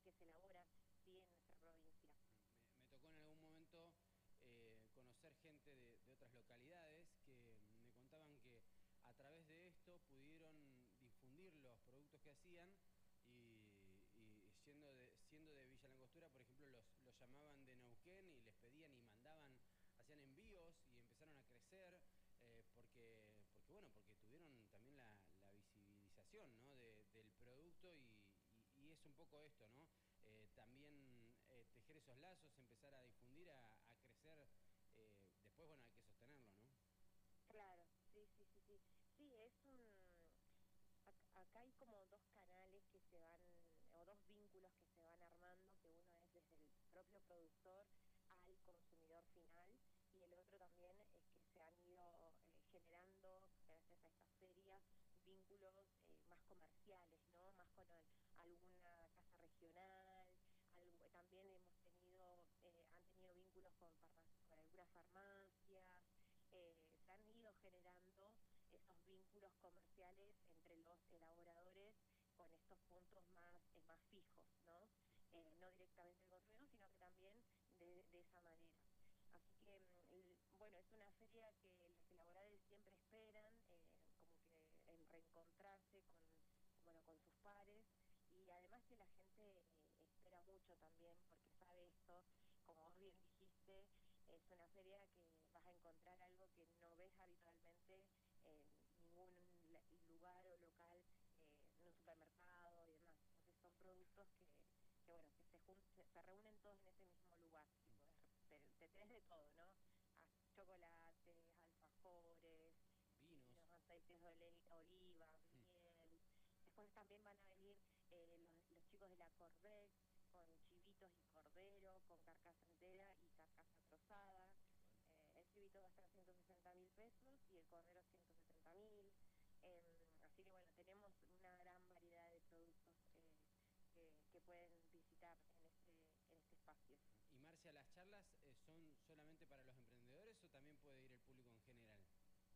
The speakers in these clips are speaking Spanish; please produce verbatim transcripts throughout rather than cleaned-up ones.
que se elaboran, sí, en nuestra provincia. Me, me tocó en algún momento eh, conocer gente de, de otras localidades que me contaban que a través de esto pudieron difundir los productos que hacían y, y siendo, de, siendo de Villa Langostura, por ejemplo, los, los llamaban de Neuquén y les pedían y mandaban, hacían envíos y empezaron a crecer eh, porque, porque, bueno, porque tuvieron también la, la visibilización, ¿no? de, del producto y, y, y es un poco esto, ¿no? Eh, también eh, tejer esos lazos, empezar a difundir, a, a crecer, eh, después, bueno, hay que sostenerlo, ¿no? Claro, sí, sí, sí, sí. Sí, es un... ac- Acá hay como dos canales que se van, o dos vínculos que se van armando, que uno es desde el propio productor al consumidor final, y el otro también es que se han ido eh, generando, gracias a estas ferias, vínculos eh, más comerciales, ¿no? Más con al- alguna casa regional, algo- también hemos tenido, eh, han tenido vínculos con, farma- con algunas farmacias, eh, se han ido generando esos vínculos comerciales entre los elaboradores con estos puntos más, eh, más fijos, ¿no? Eh, no directamente el consumidor, sino que también de, de esa manera. Así que, mm, el- bueno, es una feria que los elaboradores siempre esperan, eh, como que en reencontrarse con, bueno, con sus pares, y además que la gente eh, espera mucho también, porque sabe esto, como vos bien dijiste, es una feria que vas a encontrar algo que no ves habitualmente en ningún la- lugar o local, eh, en un supermercado y demás. Entonces son productos que, que bueno, que se, jun- se, se reúnen todos en ese mismo lugar. Y podés- te, te tenés de todo, ¿no? Ah, chocolates, alfajores, Vinos. vinos, aceites de ole- oliva, Mm. miel. Después también van a venir eh, los, los chicos de la Corbec con chivitos y cordero, con carcasa entera y carcasa trozada. Qué bueno. Eh, el chivito va a estar ciento sesenta mil pesos y el cordero ciento setenta mil. Eh, así que bueno, tenemos una gran variedad de productos eh, que, que pueden visitar en este, en este espacio. Y Marcia, ¿las charlas eh, son solamente para los emprendedores o también puede ir el público en general?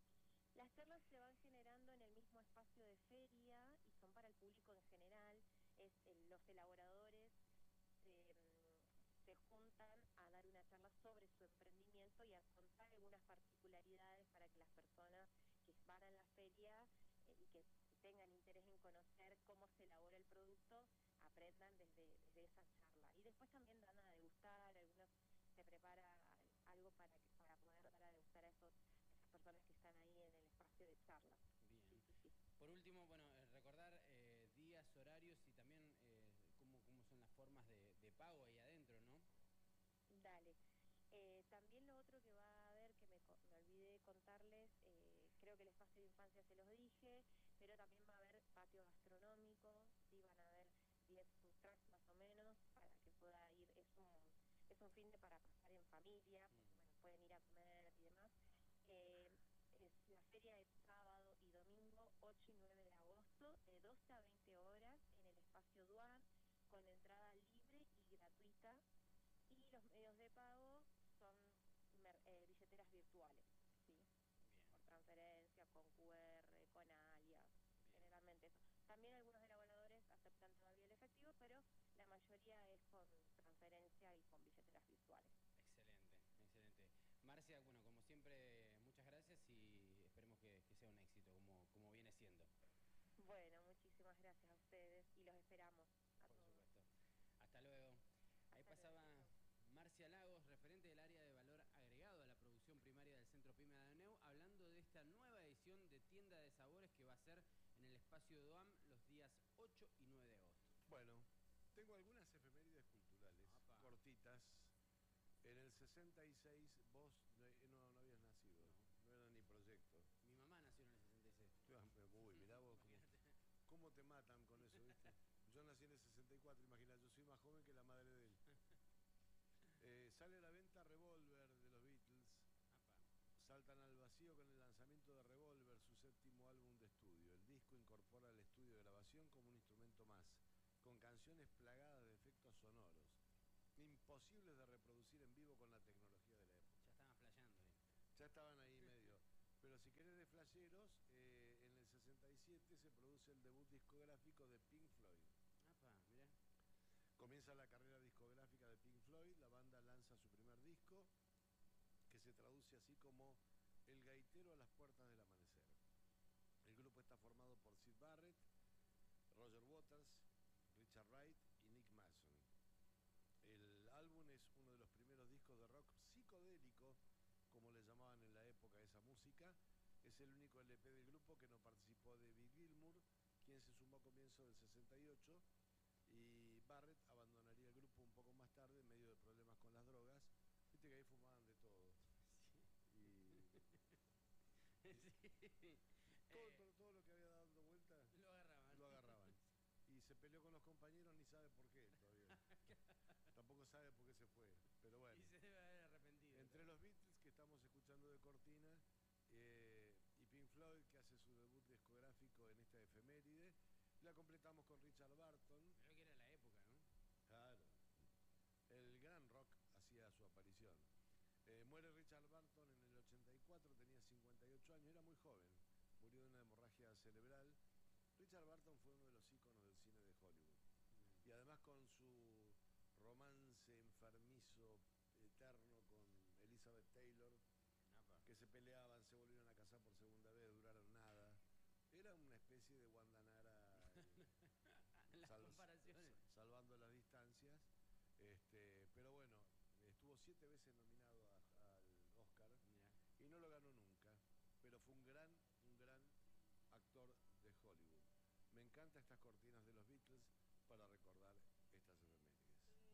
Las charlas se van generando en el mismo espacio de feria y son para el público en general. Es eh, los elaboradores se, mm, se juntan a dar una charla sobre su emprendimiento y a contar algunas particularidades para que las personas que van a la feria eh, y que tengan interés en conocer cómo se elabora el producto, aprendan desde, desde esa charla. Y después también dan a degustar, algunos se prepara algo para que, para poder dar a degustar a esos a esas personas que están ahí en el espacio de charla. Sí, Bien. sí, sí. Por último, bueno, eh, recordar eh, días, horarios y también eh, cómo, cómo son las formas de, de pago ahí adentro, ¿no? Dale. Eh, también lo otro que va a haber, que me, co- me olvidé contarles, eh, creo que el espacio de infancia se los dije, pero también va a haber patio gastronómico, sí, van a haber diez food trucks más o menos, para que pueda ir, es un, es un fin de para pasar en familia, porque Mm. bueno, pueden ir a comer y demás. Eh, es, la feria es sábado y domingo, ocho y nueve de agosto, de doce a veinte horas, en el espacio Duan, con entrada libre y gratuita, y los medios de pago son mer- eh, billeteras virtuales, ¿sí? Bien, Por transferencia, con Q R, con alias, bien. generalmente eso. También algunos elaboradores aceptan todavía el efectivo, pero la mayoría es con transferencia y con billeteras virtuales. Excelente, excelente. Marcia, bueno, como siempre, muchas gracias y esperemos que, que sea un éxito como, como viene siendo. Bueno, muchísimas gracias a ustedes y los esperamos a Por todos. supuesto. Hasta luego. Ahí Hasta luego, chau, pasaba chau. Marcia Lagos, referente del área de valor agregado a la producción primaria del Centro Pyme de Aneu, hablando de esta nueva edición de Tienda de Sabores que va a ser en el espacio DOAM los días ocho y nueve de agosto. Bueno, tengo algunas efemérides culturales, Apa. cortitas. En el sesenta y seis vos no, no, no habías nacido, No. no era ni proyecto. Mi mamá nació en el sesenta y seis. Uy, mirá vos cómo, Imagínate. cómo te matan con eso, ¿viste? Yo nací en el sesenta y cuatro, imagina, yo soy más joven que la madre de él. Eh, sale a la venta Revolver de los Beatles. Apa. Saltan al vacío con el lanzamiento de Revolver, su séptimo álbum de estudio. El disco incorpora el estudio de grabación como un instrumento más, con canciones plagadas de efectos sonoros, imposibles de reproducir en vivo con la tecnología de la época. Ya estaban flasheando ahí. Ya estaban ahí medio. Pero si querés de flasheros, eh, en el sesenta y siete se produce el debut discográfico de Pink Floyd. Apa, mirá. Comienza la carrera discográfica de Pink Floyd, la banda lanza su primer disco, que se traduce así como El gaitero a las puertas del amanecer. El grupo está formado por Syd Barrett, Roger Waters, Richard Wright y Nick Mason. El álbum es uno de los primeros discos de rock psicodélico, como le llamaban en la época esa música. Es el único L P del grupo que no participó David Gilmour, quien se sumó a comienzos del sesenta y ocho, y Barrett abandonaría el grupo un poco más tarde en medio de problemas con las drogas. Viste que ahí fumaban de todo. Sí. Y Sí. todo, Eh, todo, todo lo que había dado vuelta lo agarraban. lo agarraban. Y se peleó con los compañeros, ni sabe por qué todavía. Tampoco sabe por qué se fue, pero bueno. Y se debe haber arrepentido. Entre los Beatles, que estamos escuchando de cortina, eh, y Pink Floyd, que hace su debut discográfico en esta efeméride, la completamos con Richard Burton. Creo que era la época, ¿no? Claro, el gran rock hacía su aparición. Eh, muere Richard Burton en el ochenta y cuatro, tenía cincuenta y ocho años, era muy joven, murió de una hemorragia cerebral. Richard Burton fue uno de los íconos del cine de Hollywood. Y además con su romance enfermizo, eterno con Elizabeth Taylor, Apa. que se peleaban, se volvieron a casar por segunda vez, duraron nada. Era una especie de Wanda Nara, eh, Las sal- comparaciones. salvando las distancias. Este, pero bueno, estuvo siete veces nominado a- al Oscar Mirá. y no lo ganó nunca. Pero fue un gran, un gran actor de Hollywood. Me encantan estas cortinas de los Beatles para recordar